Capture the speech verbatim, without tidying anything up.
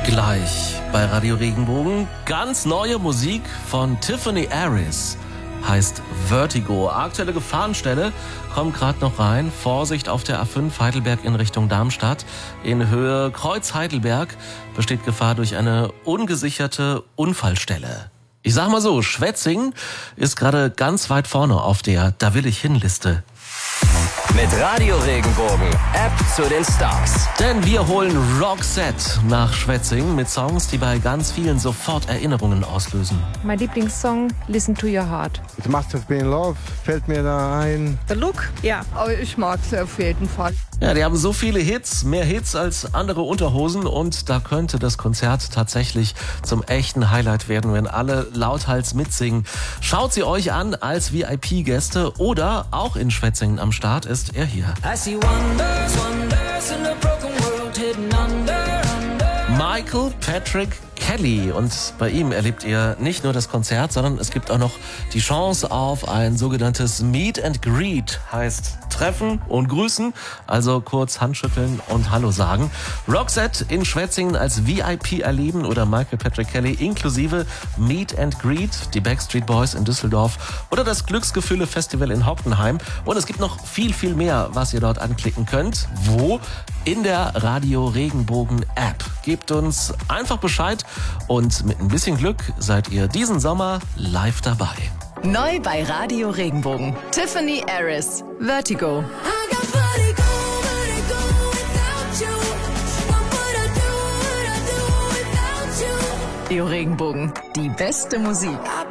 Gleich bei Radio Regenbogen ganz neue Musik von Tiffany Aris. Heißt Vertigo. Aktuelle Gefahrenstelle kommt gerade noch rein. Vorsicht auf der A fünf Heidelberg in Richtung Darmstadt. In Höhe Kreuz Heidelberg besteht Gefahr durch eine ungesicherte Unfallstelle. Ich sag mal so, Schwetzingen ist gerade ganz weit vorne auf der Da will ich hin Liste. Mit Radio Regenbogen, App zu den Stars. Denn wir holen Roxette nach Schwetzingen mit Songs, die bei ganz vielen sofort Erinnerungen auslösen. Mein Lieblingssong, Listen to Your Heart. It Must Have Been Love fällt mir da ein. The Look, ja. Aber ich mag sie auf jeden Fall. Ja, die haben so viele Hits, mehr Hits als andere Unterhosen und da könnte das Konzert tatsächlich zum echten Highlight werden, wenn alle lauthals mitsingen. Schaut sie euch an als V I P-Gäste oder auch in Schwetzingen am Start ist er hier. I see wonders, wonders in a broken world hidden under, under. Michael Patrick Kelly. Und bei ihm erlebt ihr nicht nur das Konzert, sondern es gibt auch noch die Chance auf ein sogenanntes Meet and Greet. Heißt treffen und grüßen, also kurz Handschütteln und Hallo sagen. Roxette in Schwetzingen als V I P erleben oder Michael Patrick Kelly inklusive Meet and Greet, die Backstreet Boys in Düsseldorf oder das Glücksgefühle Festival in Hockenheim. Und es gibt noch viel, viel mehr, was ihr dort anklicken könnt. Wo? In der Radio Regenbogen App. Gebt uns einfach Bescheid und mit ein bisschen Glück seid ihr diesen Sommer live dabei. Neu bei Radio Regenbogen. Tiffany Aris, Vertigo. Radio Regenbogen, die beste Musik.